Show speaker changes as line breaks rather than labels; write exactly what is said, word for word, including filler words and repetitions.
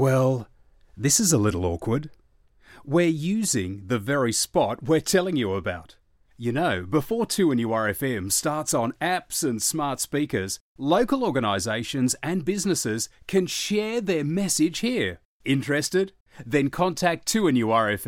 Well, this is a little awkward. We're using the very spot we're telling you about. You know, before two N U R F M starts on apps and smart speakers, local organisations and businesses can share their message here. Interested? Then contact two N U R F M.